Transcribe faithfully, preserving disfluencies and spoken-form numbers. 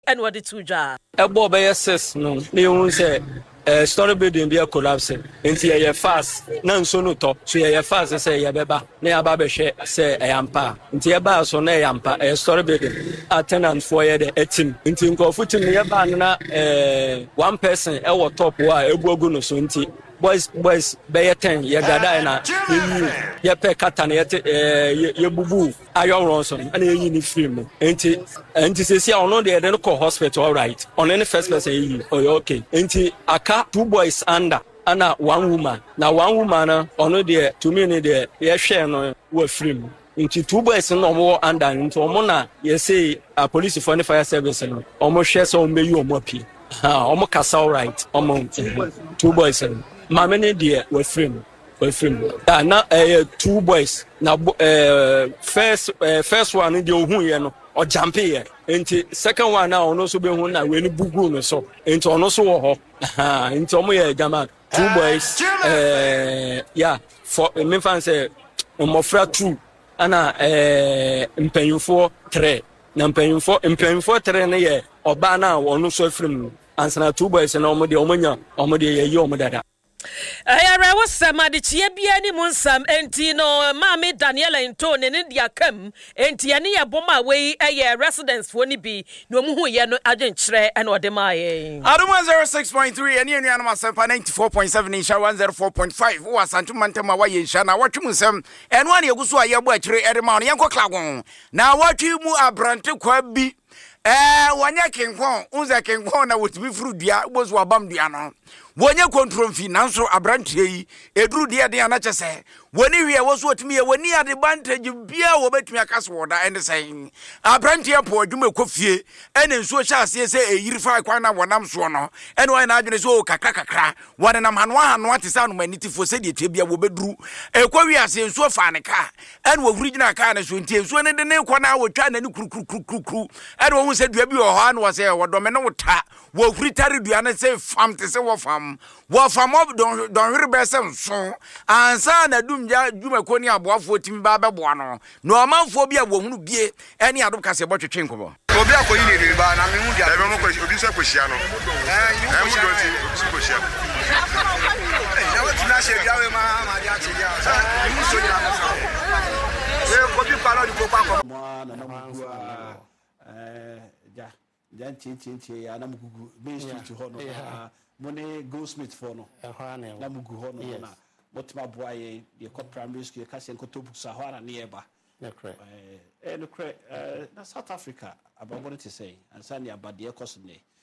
and what it to ja e bo be yes no me hu say eh story building be collapse enti ye fast na nso no to so ye fast say ye beba na ya ba be hwe say e yampa enti ye ba so na yampa eh story building attendant for ye the team enti nkofu team ye ba na eh one person e wo top wa ebuogu no so enti boys boys be ten ye gada na ye pe kata na ye eh ye bubu ayo so na ye ni film enti enti se sia ono de de ko hospital all right on any first person yi oh okay enti aka two boys under ana one woman na one woman na ono de to me ne de ye hwe no wa film enti two boys no mo under enti omo na ye say a police for the fire service no omo hwe so omo yi omo api ha omo kasa all right omo two boys no mama ne de wa film wa film ah na eh two boys na eh first uh, first one de ohun ye no o jump here enti second one now ono so be hu na we ni bugu no so enti ono so wo ho ha enti omo ye jama two boys eh yeah for me fan say omofra two ana eh mpanyufo three na mpanyufo mpanyufo three ne ye oba na ono so film ansana two boys na omo de omo nya omo de ye ye omo dada ayara wo samade chie bia ni munsam enti no maame Daniela Ntone ne dia kam enti ye ne ye boma we eye residents fo ni bi no mu hu ye no agyenkyere e na ode maaye Adoma zero six point three ene enu anama seven ninety-four point seven insha one oh four point five wo asantu mantama wa ye insha na watwe musam eno ane yeguso aye bo akire ede ma no yenko klagon na watwe mu abrante kwa bi eh wanya kenkon unza kenkon na wotibi furu dia bozo abam dia no wonye control fi nanso abrantie yi eduru dia dia na chese woni hwe wo so otimi ye woni advantage bia wo betumi akaso woda ende sen abrantie po adwuma kofie ene nsuo sha ase se eyiri fa kwan na wonam so no ene wo na adwene so kakra kakra wone nam hano hano atisa no manitifo se die tebia wo beduru ekwawi ase nsuo fa ne ka ene wo original ka ne so ntie nsuo ne de ne kwa na wotwa na ne kurukuru ene wo hu se dua bi wo ha no wo se wo dome ne wota wo huritari dua ne se fam te se wo fam wo fam don don hwere sem so ansa na dumja djuma ko ni aboafo timi ba beboa no no omanfo bia wo hunu bie ene ado kase botwetwe nkobo obi akoyi ne ne ba na me hu dia ebe mo ko obi se kohia no eh mu do ti obi se kohia eh na wati na she bia we ma ma dia ti dia sa mu so dia na sa e ko bi palo di ko pa ko mo na na mu eh ja ja chin chin chin ya na mu gugu main street ho no money Goldsmith for no na mugu ho no na motima boaye ye ko primary school ka se nkoto books ahwa na ne eba eh eh no kre eh na South Africa ababone to say ansa ne abade e koso ne